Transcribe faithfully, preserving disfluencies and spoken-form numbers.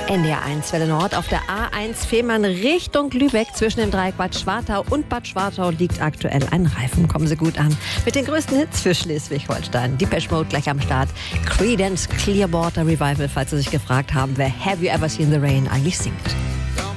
N D R eins Welle Nord auf der A eins Fehmarn Richtung Lübeck. Zwischen dem Dreieck Bad Schwartau und Bad Schwartau liegt aktuell ein Reifen. Kommen Sie gut an. Mit den größten Hits für Schleswig-Holstein. Depeche Mode gleich am Start. Creedence Clearwater Revival, falls Sie sich gefragt haben, wer Have You Ever Seen the Rain eigentlich singt.